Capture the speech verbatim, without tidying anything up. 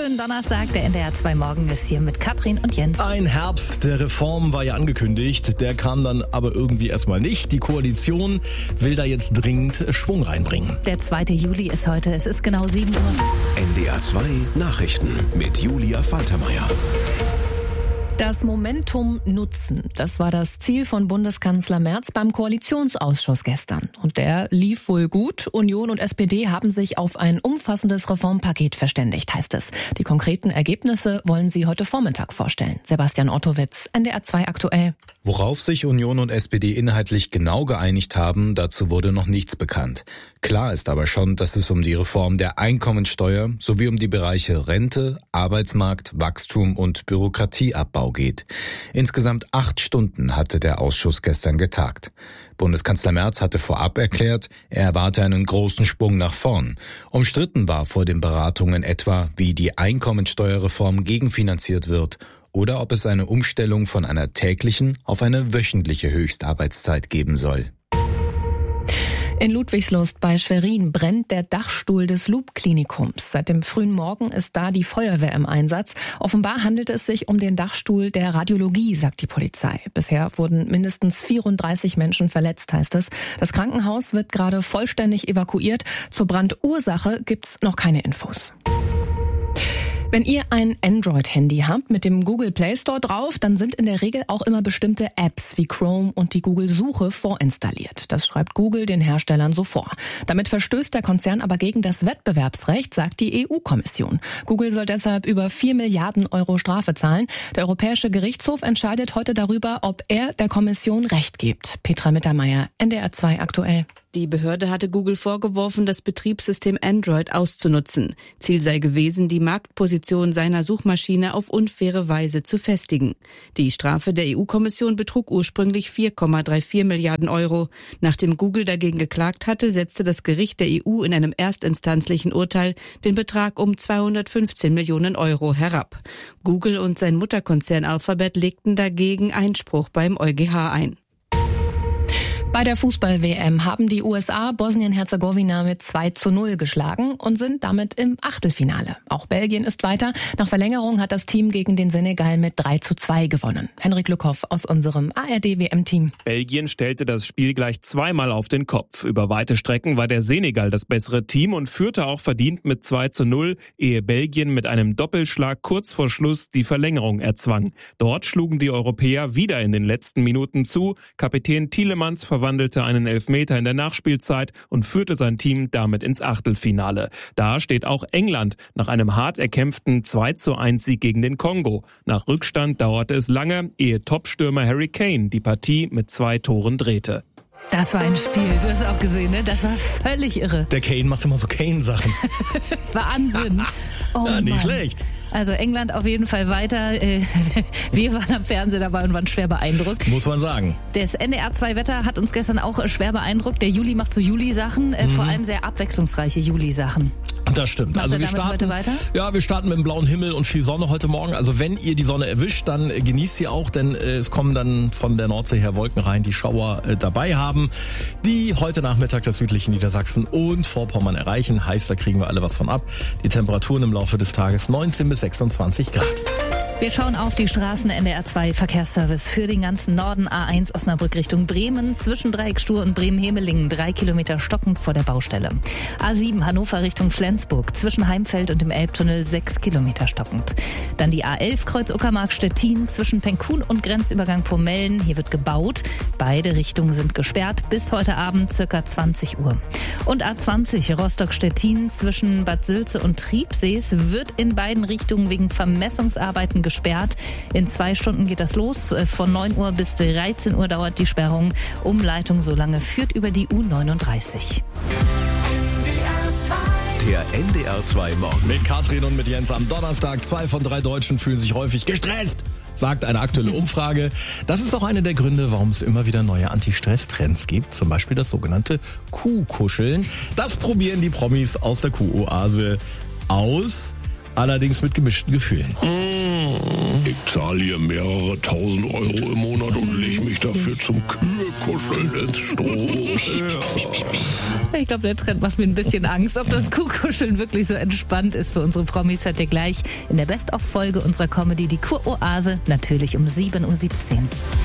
Schönen Donnerstag, der N D R zwei Morgen ist hier mit Katrin und Jens. Ein Herbst der Reform war ja angekündigt, der kam dann aber irgendwie erstmal nicht. Die Koalition will da jetzt dringend Schwung reinbringen. Der zweite Juli ist heute, es ist genau sieben Uhr. N D R zwei Nachrichten mit Julia Faltermeier. Das Momentum nutzen, das war das Ziel von Bundeskanzler Merz beim Koalitionsausschuss gestern. Und der lief wohl gut. Union und S P D haben sich auf ein umfassendes Reformpaket verständigt, heißt es. Die konkreten Ergebnisse wollen sie heute Vormittag vorstellen. Sebastian Ottowitz, N D R zwei aktuell. Worauf sich Union und S P D inhaltlich genau geeinigt haben, dazu wurde noch nichts bekannt. Klar ist aber schon, dass es um die Reform der Einkommensteuer sowie um die Bereiche Rente, Arbeitsmarkt, Wachstum und Bürokratieabbau geht. Insgesamt acht Stunden hatte der Ausschuss gestern getagt. Bundeskanzler Merz hatte vorab erklärt, er erwarte einen großen Sprung nach vorn. Umstritten war vor den Beratungen etwa, wie die Einkommensteuerreform gegenfinanziert wird oder ob es eine Umstellung von einer täglichen auf eine wöchentliche Höchstarbeitszeit geben soll. In Ludwigslust bei Schwerin brennt der Dachstuhl des Loop-Klinikums. Seit dem frühen Morgen ist da die Feuerwehr im Einsatz. Offenbar handelt es sich um den Dachstuhl der Radiologie, sagt die Polizei. Bisher wurden mindestens vierunddreißig Menschen verletzt, heißt es. Das Krankenhaus wird gerade vollständig evakuiert. Zur Brandursache gibt's noch keine Infos. Wenn ihr ein Android-Handy habt mit dem Google Play Store drauf, dann sind in der Regel auch immer bestimmte Apps wie Chrome und die Google-Suche vorinstalliert. Das schreibt Google den Herstellern so vor. Damit verstößt der Konzern aber gegen das Wettbewerbsrecht, sagt die E U-Kommission. Google soll deshalb über vier Milliarden Euro Strafe zahlen. Der Europäische Gerichtshof entscheidet heute darüber, ob er der Kommission Recht gibt. Petra Mittermeier, N D R zwei aktuell. Die Behörde hatte Google vorgeworfen, das Betriebssystem Android auszunutzen. Ziel sei gewesen, die Marktposition seiner Suchmaschine auf unfaire Weise zu festigen. Die Strafe der E U-Kommission betrug ursprünglich vier Komma vierunddreißig Milliarden Euro. Nachdem Google dagegen geklagt hatte, setzte das Gericht der E U in einem erstinstanzlichen Urteil den Betrag um zweihundertfünfzehn Millionen Euro herab. Google und sein Mutterkonzern Alphabet legten dagegen Einspruch beim EuGH ein. Bei der Fußball-W M haben die U S A Bosnien-Herzegowina mit zwei zu null geschlagen und sind damit im Achtelfinale. Auch Belgien ist weiter. Nach Verlängerung hat das Team gegen den Senegal mit drei zu zwei gewonnen. Henrik Lückhoff aus unserem A R D W M-Team. Belgien stellte das Spiel gleich zweimal auf den Kopf. Über weite Strecken war der Senegal das bessere Team und führte auch verdient mit zwei zu null, ehe Belgien mit einem Doppelschlag kurz vor Schluss die Verlängerung erzwang. Dort schlugen die Europäer wieder in den letzten Minuten zu. Kapitän Tielemans verwandelte einen Elfmeter in der Nachspielzeit und führte sein Team damit ins Achtelfinale. Da steht auch England nach einem hart erkämpften zwei zu eins Sieg gegen den Kongo. Nach Rückstand dauerte es lange, ehe Topstürmer Harry Kane die Partie mit zwei Toren drehte. Das war ein Spiel, du hast es auch gesehen, ne? Das war völlig irre. Der Kane macht immer so Kane-Sachen. Wahnsinn. Oh ja, nicht Mann. schlecht. Also England auf jeden Fall weiter. Wir waren am Fernsehen dabei und waren schwer beeindruckt. Muss man sagen. Das N D R zwei Wetter hat uns gestern auch schwer beeindruckt. Der Juli macht so Juli-Sachen, mhm. vor allem sehr abwechslungsreiche Juli-Sachen. Das stimmt. Machst also du wir damit starten heute weiter? Ja, wir starten mit dem blauen Himmel und viel Sonne heute Morgen. Also wenn ihr die Sonne erwischt, dann äh, genießt sie auch, denn äh, es kommen dann von der Nordsee her Wolken rein, die Schauer äh, dabei haben, die heute Nachmittag das südliche Niedersachsen und Vorpommern erreichen. Heißt, da kriegen wir alle was von ab. Die Temperaturen im Laufe des Tages neunzehn bis sechsundzwanzig Grad. Wir schauen auf die Straßen. N D R zwei Verkehrsservice für den ganzen Norden. A eins Osnabrück Richtung Bremen, zwischen Dreieckstuhl und Bremen-Hemelingen, drei Kilometer stockend vor der Baustelle. A sieben Hannover Richtung Flensburg, zwischen Heimfeld und dem Elbtunnel, sechs Kilometer stockend. Dann die A elf Kreuz Uckermark-Stettin, zwischen Penkun und Grenzübergang Pomellen. Hier wird gebaut. Beide Richtungen sind gesperrt bis heute Abend circa zwanzig Uhr. Und A zwanzig Rostock-Stettin, zwischen Bad Sülze und Triebsees, wird in beiden Richtungen wegen Vermessungsarbeiten gesperrt. In zwei Stunden geht das los. Von neun Uhr bis dreizehn Uhr dauert die Sperrung. Umleitung so lange führt über die U neununddreißig. Der N D R zwei Morgen. Mit Katrin und mit Jens am Donnerstag. Zwei von drei Deutschen fühlen sich häufig gestresst, sagt eine aktuelle Umfrage. Das ist auch einer der Gründe, warum es immer wieder neue Anti-Stress-Trends gibt. Zum Beispiel das sogenannte Kuhkuscheln. Das probieren die Promis aus der Kuhoase aus. allerdings mit gemischten Gefühlen. Ich zahle hier mehrere tausend Euro im Monat und lege mich dafür zum Kühe-Kuscheln ins Stroh. Ja. Ich glaube, der Trend macht mir ein bisschen Angst. Ob das Kuhkuscheln wirklich so entspannt ist für unsere Promis, hört ihr gleich in der Best-of-Folge unserer Comedy Die Kuroase, natürlich um sieben Uhr siebzehn.